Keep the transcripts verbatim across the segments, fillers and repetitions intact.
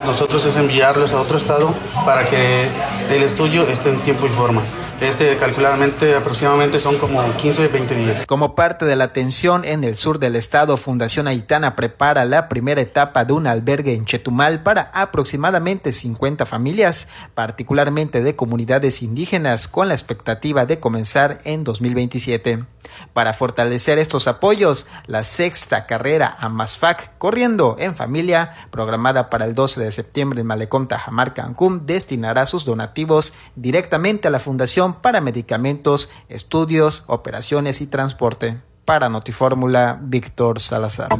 nosotros es enviarlos a otro estado para que el estudio esté en tiempo y forma. Este calculadamente aproximadamente son como quince, veinte días. Como parte de la atención en el sur del estado, Fundación Aitana prepara la primera etapa de un albergue en Chetumal para aproximadamente cincuenta familias, particularmente de comunidades indígenas, con la expectativa de comenzar en dos mil veintisiete. Para fortalecer estos apoyos, la sexta carrera AMASFAC Corriendo en Familia, programada para el doce de septiembre en Malecón Tajamar, Cancún, destinará sus donativos directamente a la Fundación para medicamentos, estudios, operaciones y transporte. Para Notifórmula, Víctor Salazar.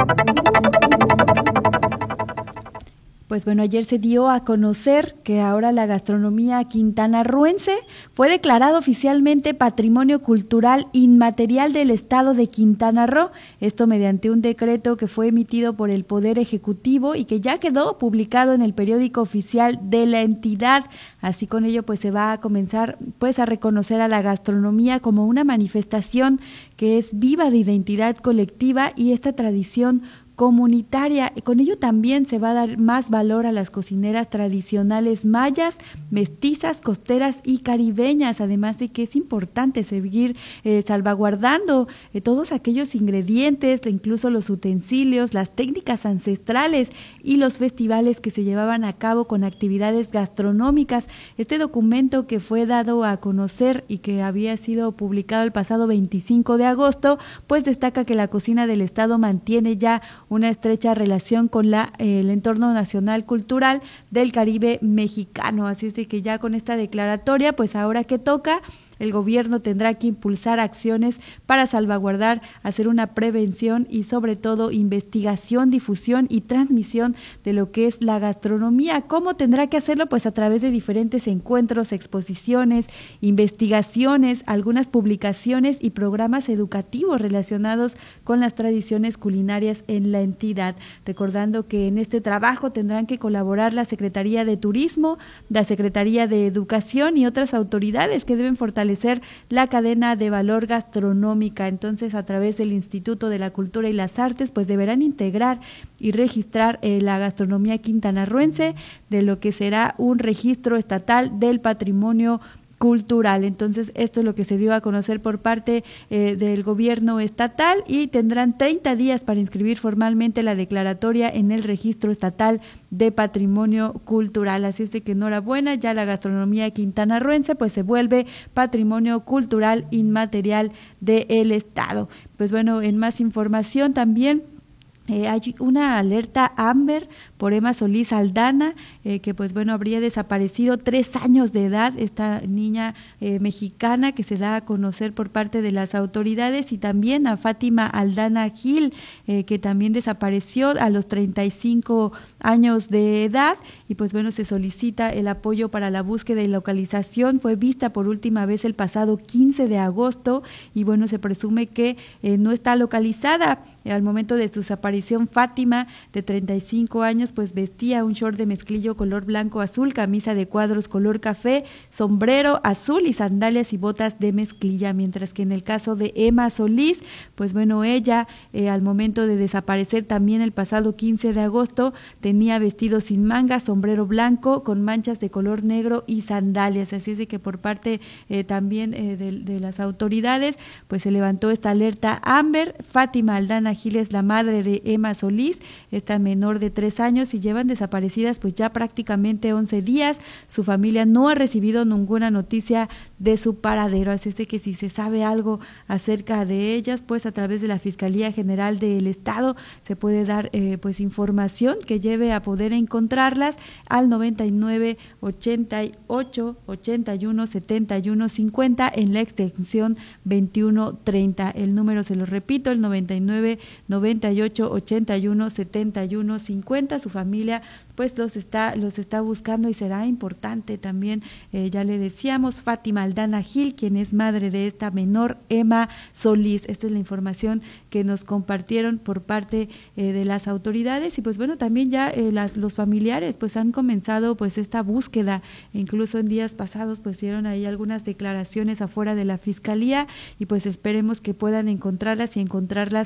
Pues bueno, ayer se dio a conocer que ahora la gastronomía quintanarroense fue declarada oficialmente Patrimonio Cultural Inmaterial del Estado de Quintana Roo, esto mediante un decreto que fue emitido por el Poder Ejecutivo y que ya quedó publicado en el periódico oficial de la entidad. Así con ello pues se va a comenzar pues a reconocer a la gastronomía como una manifestación que es viva de identidad colectiva y esta tradición comunitaria. Con ello también se va a dar más valor a las cocineras tradicionales mayas, mestizas, costeras y caribeñas, además de que es importante seguir eh, salvaguardando eh, todos aquellos ingredientes, incluso los utensilios, las técnicas ancestrales y los festivales que se llevaban a cabo con actividades gastronómicas. Este documento que fue dado a conocer y que había sido publicado el pasado veinticinco de agosto, pues destaca que la cocina del Estado mantiene ya una estrecha relación con la, eh, el entorno nacional cultural del Caribe mexicano. Así es de que ya con esta declaratoria, pues ahora que toca, el gobierno tendrá que impulsar acciones para salvaguardar, hacer una prevención y sobre todo investigación, difusión y transmisión de lo que es la gastronomía. ¿Cómo tendrá que hacerlo? Pues a través de diferentes encuentros, exposiciones, investigaciones, algunas publicaciones y programas educativos relacionados con las tradiciones culinarias en la entidad. Recordando que en este trabajo tendrán que colaborar la Secretaría de Turismo, la Secretaría de Educación y otras autoridades que deben fortalecer la cadena de valor gastronómica. Entonces, a través del Instituto de la Cultura y las Artes, pues deberán integrar y registrar eh, la gastronomía quintanarroense de lo que será un registro estatal del patrimonio cultural. Entonces, esto es lo que se dio a conocer por parte eh, del gobierno estatal y tendrán treinta días para inscribir formalmente la declaratoria en el registro estatal de patrimonio cultural. Así es de que enhorabuena, ya la gastronomía quintanarroense pues se vuelve patrimonio cultural inmaterial del Estado. Pues bueno, en más información también Eh, hay una alerta Amber por Emma Solís Aldana, eh, que pues bueno habría desaparecido tres años de edad, esta niña eh, mexicana que se da a conocer por parte de las autoridades, y también a Fátima Aldana Gil, eh, que también desapareció a los treinta y cinco años de edad, y pues bueno se solicita el apoyo para la búsqueda y localización. Fue vista por última vez el pasado quince de agosto y bueno se presume que eh, no está localizada. Al momento de su desaparición, Fátima, de treinta y cinco años, pues vestía un short de mezclillo color blanco azul, camisa de cuadros color café, sombrero azul y sandalias y botas de mezclilla, mientras que en el caso de Emma Solís, pues bueno, ella eh, al momento de desaparecer también el pasado quince de agosto, tenía vestido sin mangas, sombrero blanco con manchas de color negro y sandalias. Así es de que por parte eh, también eh, de, de las autoridades, pues se levantó esta alerta Amber. Fátima Aldana Gil es la madre de Emma Solís, esta menor de tres años, y llevan desaparecidas pues ya prácticamente once días. Su familia no ha recibido ninguna noticia de su paradero, así es de que si se sabe algo acerca de ellas, pues a través de la Fiscalía General del Estado se puede dar eh, pues información que lleve a poder encontrarlas al noventa y nueve, ochenta y ocho, ochenta y uno, setenta y uno, cincuenta en la extensión veintiuno treinta. El número se lo repito, el noventa y nueve, noventa y ocho, ochenta y uno, setenta y uno, cincuenta. Su familia pues los está los está buscando y será importante también, eh, ya le decíamos, Fátima Aldana Gil, quien es madre de esta menor Emma Solís. Esta es la información que nos compartieron por parte eh, de las autoridades, y pues bueno, también ya eh, las, los familiares pues han comenzado pues esta búsqueda. Incluso en días pasados pues dieron ahí algunas declaraciones afuera de la Fiscalía, y pues esperemos que puedan encontrarlas y encontrarlas eh,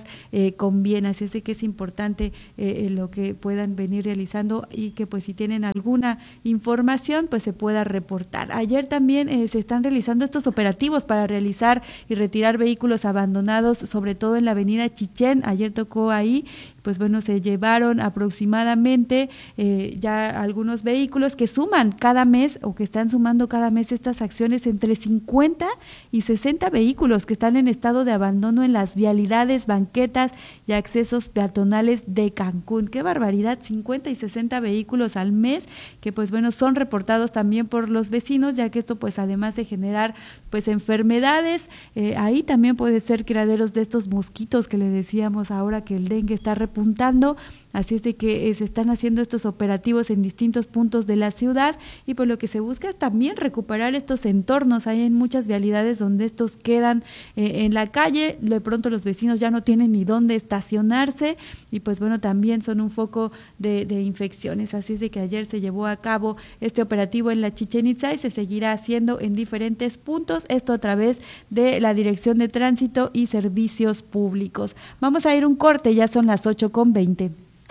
eh, conviene. Así es de que es importante eh, lo que puedan venir realizando y que pues si tienen alguna información pues se pueda reportar. Ayer también eh, se están realizando estos operativos para realizar y retirar vehículos abandonados, sobre todo en la avenida Chichén. Ayer tocó ahí, pues bueno, se llevaron aproximadamente eh, ya algunos vehículos que suman cada mes o que están sumando cada mes estas acciones entre cincuenta y sesenta vehículos que están en estado de abandono en las vialidades, banquetas y accesos peatonales de Cancún. ¡Qué barbaridad! cincuenta y sesenta vehículos al mes que pues bueno son reportados también por los vecinos, ya que esto pues además de generar pues enfermedades, eh, ahí también puede ser criaderos de estos mosquitos que le decíamos ahora que el dengue está repuntando. Así es de que eh, se están haciendo estos operativos en distintos puntos de la ciudad y pues lo que se busca es también recuperar estos entornos. Hay en muchas vialidades donde estos quedan eh, en la calle, de pronto los vecinos ya no tienen ni dónde estacionarse y pues bueno, también son un foco de, de infecciones. Así es de que ayer se llevó a cabo este operativo en la Chichén Itzá y se seguirá haciendo en diferentes puntos, esto a través de la Dirección de Tránsito y Servicios Públicos. Vamos a ir un corte, ya son las ocho con veinte.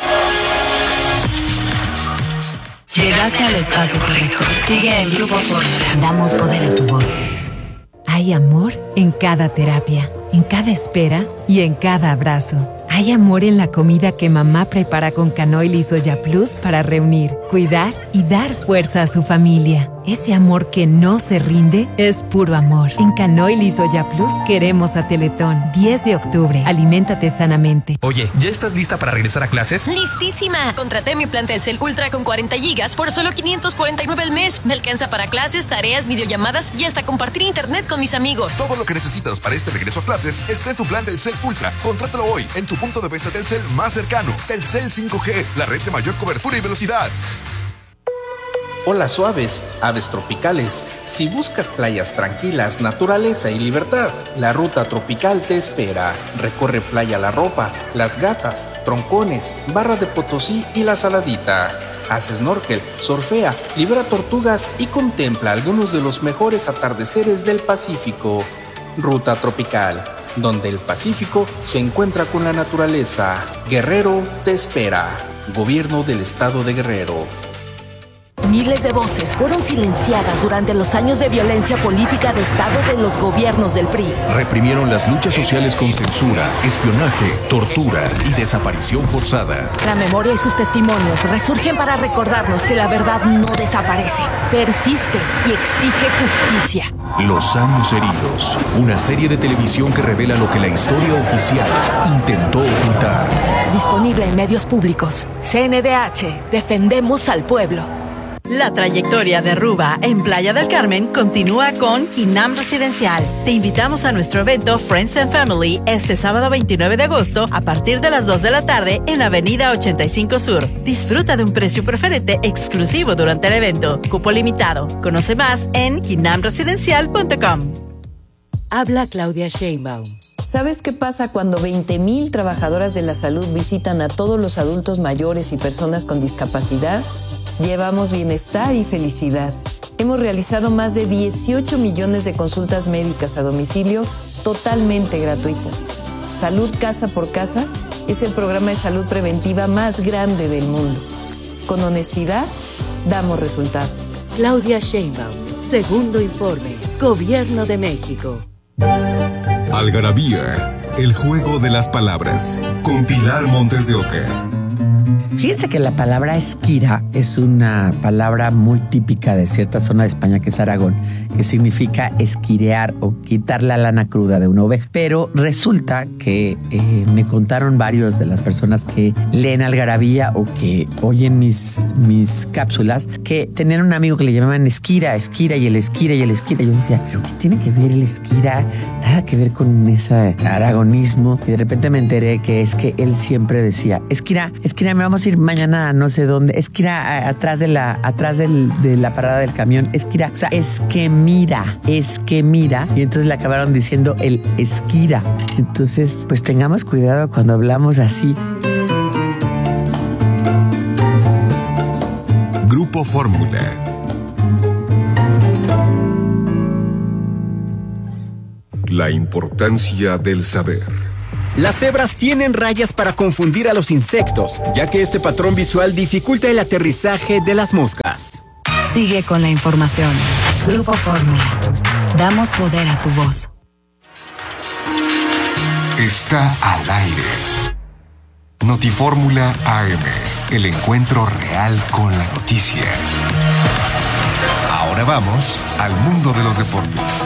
Llegaste al espacio correcto. Sigue el Grupo Fórmula. Damos poder a tu voz. Hay amor en cada terapia, en cada espera y en cada abrazo. Hay amor en la comida que mamá prepara con Canoil y Soya Plus para reunir, cuidar y dar fuerza a su familia. Ese amor que no se rinde es puro amor. En Canoil y Soya Plus queremos a Teletón. diez de octubre. Aliméntate sanamente. Oye, ¿ya estás lista para regresar a clases? ¡Listísima! Contraté mi plan Telcel Ultra con cuarenta gigas por solo quinientos cuarenta y nueve al mes. Me alcanza para clases, tareas, videollamadas y hasta compartir internet con mis amigos. Todo lo que necesitas para este regreso a clases está en tu plan Telcel Ultra. Contrátalo hoy en tu punto de venta Telcel más cercano. Telcel cinco G, la red de mayor cobertura y velocidad. Olas suaves, aves tropicales. Si buscas playas tranquilas, naturaleza y libertad, la ruta tropical te espera. Recorre Playa La Ropa, Las Gatas, Troncones, Barra de Potosí y La Saladita. Haz snorkel, surfea, libera tortugas y contempla algunos de los mejores atardeceres del Pacífico. Ruta tropical, donde el Pacífico se encuentra con la naturaleza. Guerrero te espera. Gobierno del Estado de Guerrero. Miles de voces fueron silenciadas durante los años de violencia política de Estado de los gobiernos del P R I. Reprimieron las luchas sociales con censura, espionaje, tortura y desaparición forzada. La memoria y sus testimonios resurgen para recordarnos que la verdad no desaparece, persiste y exige justicia. Los años heridos, una serie de televisión que revela lo que la historia oficial intentó ocultar. Disponible en medios públicos. C N D H, defendemos al pueblo. La trayectoria de Ruba en Playa del Carmen continúa con Quinam Residencial. Te invitamos a nuestro evento Friends and Family este sábado veintinueve de agosto a partir de las dos de la tarde en la avenida ochenta y cinco Sur. Disfruta de un precio preferente exclusivo durante el evento. Cupo limitado. Conoce más en quinam residencial punto com. Habla Claudia Sheinbaum. ¿Sabes qué pasa cuando veinte mil trabajadoras de la salud visitan a todos los adultos mayores y personas con discapacidad? Llevamos bienestar y felicidad. Hemos realizado más de dieciocho millones de consultas médicas a domicilio totalmente gratuitas. Salud Casa por Casa es el programa de salud preventiva más grande del mundo. Con honestidad, damos resultados. Claudia Sheinbaum, segundo informe, Gobierno de México. Algarabía, el juego de las palabras, con Pilar Montes de Oca. Fíjense que la palabra esquira es una palabra muy típica de cierta zona de España, que es Aragón, que significa esquirear o quitar la lana cruda de una oveja. Pero resulta que eh, me contaron varios de las personas que leen Algarabía o que oyen mis, mis cápsulas, que tenían un amigo que le llamaban esquira, esquira y el esquira y el esquira. Y yo decía, ¿pero qué tiene que ver el esquira? Nada que ver con ese aragonismo. Y de repente me enteré que es que él siempre decía, esquira, esquira, me vamos a ir mañana a no sé dónde, esquira atrás de la atrás del, de la parada del camión, esquira, o sea, es que mira, es que mira, y entonces le acabaron diciendo el esquira. Entonces, pues tengamos cuidado cuando hablamos así. Grupo Fórmula. La importancia del saber. Las cebras tienen rayas para confundir a los insectos, ya que este patrón visual dificulta el aterrizaje de las moscas. Sigue con la información. Grupo Fórmula. Damos poder a tu voz. Está al aire. Notifórmula A M, el encuentro real con la noticia. Ahora vamos al mundo de los deportes.